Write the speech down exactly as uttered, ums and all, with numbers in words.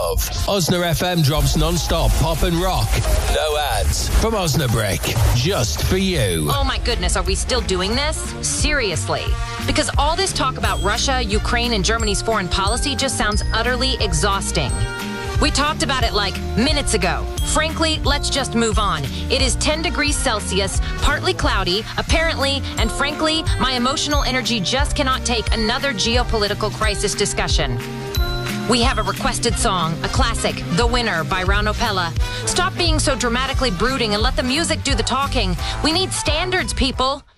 love. Osna F M drops non-stop pop and rock. No ads. From Osnabrick. Just for you. Oh my goodness, are we still doing this? Seriously. Because all this talk about Russia, Ukraine, and Germany's foreign policy just sounds utterly exhausting. We talked about it like minutes ago. Frankly, let's just move on. It is ten degrees Celsius, partly cloudy, apparently, and frankly, my emotional energy just cannot take another geopolitical crisis discussion. We have a requested song, a classic, The Winner by Rauno Pella. Stop being so dramatically brooding and let the music do the talking. We need standards, people.